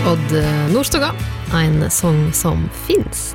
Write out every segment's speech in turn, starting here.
Odd Nordstoga, en sång som finst.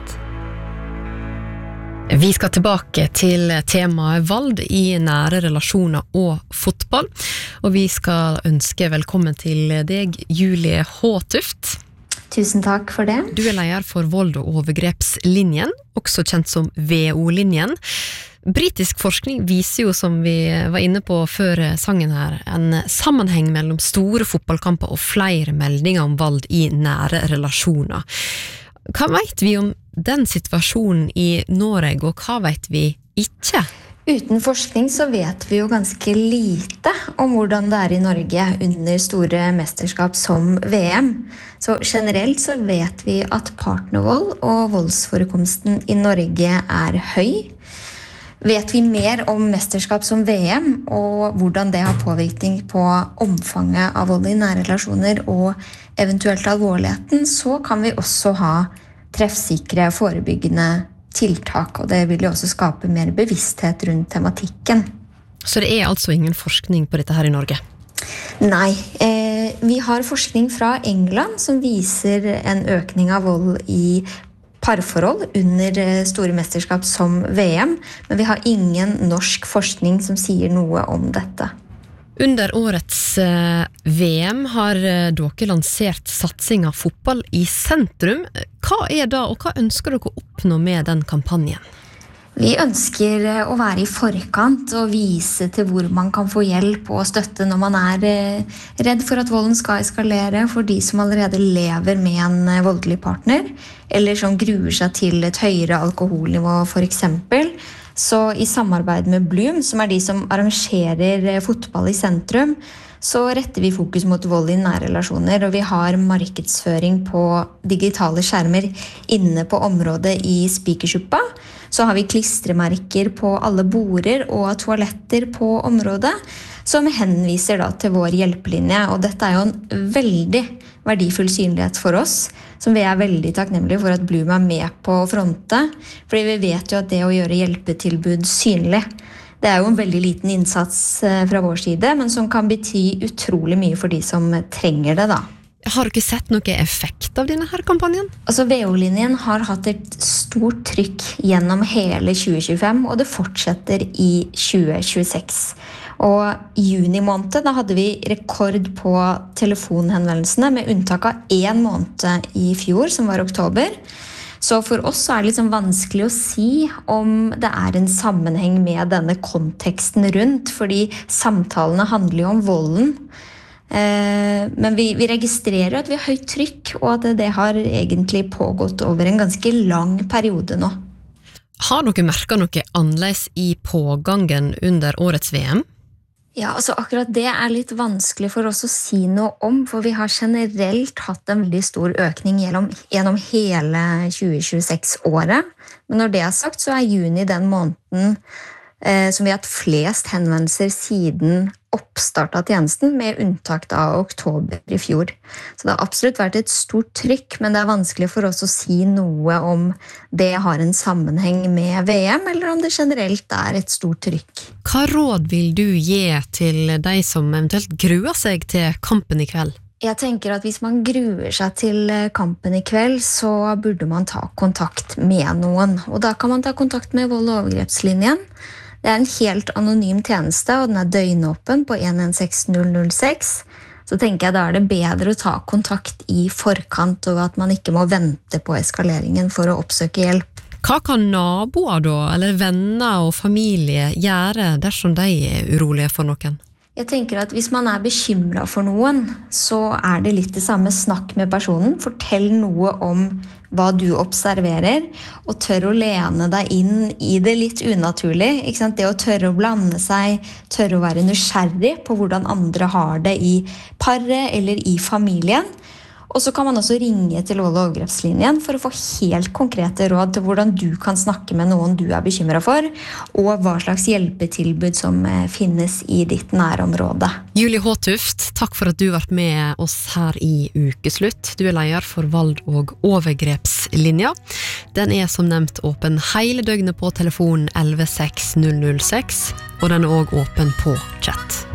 Vi skal tilbake til temaet vold i nære relasjoner og fotball, og vi skal ønske velkommen til deg, Julie Håtuft. Tusen takk for det. Du leder for vold- og overgrepslinjen, også kjent som VO-linjen. Britisk forskning viser jo, som vi var inne på før sangen her, en sammenheng mellom store fotballkamper og flere meldinger om vold i nære relasjoner. Hva vet vi om den situasjonen i Norge, og hva vet vi ikke? Uten forskning så vet vi jo ganske lite om hvordan det i Norge under store mesterskap som VM. Så generelt så vet vi at partnervold og voldsforekomsten i Norge høy. Vet vi mer om mesterskap som VM og hvordan det har påvirkning på omfanget av vold i nære relasjoner og eventuelt alvorligheten, så kan vi også ha treffsikre forebyggende tiltak, og det vil jo også skape mer bevissthet rundt tematikken. Så det altså ingen forskning på dette her i Norge? Nei, vi har forskning fra England som viser en økning av vold i parforhold under store mesterskap som VM, men vi har ingen norsk forskning som sier noe om dette. Under årets VM har dere lansert satsing av fotball i sentrum. Hva da, og hva ønsker dere å oppnå med den kampanjen? Vi ønsker å være i forkant og vise til hvor man kan få hjelp og støtte når man redd for at volden skal eskalere for de som allerede lever med en voldelig partner, eller som gruer seg til et høyere alkoholnivå for eksempel. Så i samarbeid med Bloom, som de som arrangerer fotball i sentrum, så retter vi fokus mot vold i nære relasjoner, og vi har markedsføring på digitale skjermer inne på området i Spikersuppa. Så har vi klistremerker på alle border og toaletter på området, som henviser da til vår hjelpelinje. Og dette jo en veldig verdifull synlighet for oss, som vi veldig takknemlige for at Bloom med på å fronte, fordi vi vet jo at det å gjøre hjelpetilbud synlig, det jo en veldig liten innsats fra vår side, men som kan bety utrolig mye for de som trenger det da. Har dere sett noe effekt av denne her kampanjen? Altså, VO-linjen har hatt et stort trykk gjennom hele 2025, og det fortsetter i 2026. Og i juni måned, da hadde vi rekord på telefonhenvendelsene, med unntak av 1 måned i fjor, som var oktober. Så for oss det litt vanskelig å si om det en sammenheng med denne konteksten rundt, fordi samtalene handler jo om volden. Men vi registrerer at vi har høyt trykk, og at det har egentlig pågått over en ganske lang periode nå. Har dere merket noe annerledes i pågangen under årets VM? Ja, altså akkurat det litt vanskelig for oss å si noe om, for vi har generelt hatt en veldig stor økning gjennom hele 2026-året. Men når det sagt, så juni den måneden som vi har hatt flest henvendelser siden oppstart av tjenesten, med unntak av oktober i fjor. Så det har absolutt vært et stort trykk, men det vanskelig for oss å si noe om det har en sammenheng med VM, eller om det generelt et stort trykk. Hva råd vil du gi til de som eventuelt gruer seg til kampen i kveld? Jeg tenker at hvis man gruer seg til kampen i kveld, så burde man ta kontakt med noen. Og da kan man ta kontakt med vold- og overgrepslinjen. Det en helt anonym tjeneste, og den døgnåpen på 116006. Så tenker jeg da det bedre å ta kontakt i forkant, og at man ikke må vente på eskaleringen for å oppsøke hjelp. Hva kan naboer da, eller venner og familie gjøre dersom de urolige for noen? Jeg tenker at hvis man bekymret for noen, så det litt det samme. Snakk med personen, fortell noe om hva du observerer, og tør å lene deg inn i det litt unaturlig. Ikke sant? Det å tørre å blande seg, tørre å være nysgjerrig på hvordan andre har det i paret eller i familien. Og så kan man også ringe til vold- og overgrepslinjen for å få helt konkrete råd til hvordan du kan snakke med noen du bekymret for, og hva slags hjelpetilbud som finnes i ditt nærområde. Julie Håtuft, takk for at du var med oss her i Ukeslutt. Du leder for vold- og overgrepslinja. Den som nevnt åpen hele døgnet på telefon 116006, og den også åpen på chat.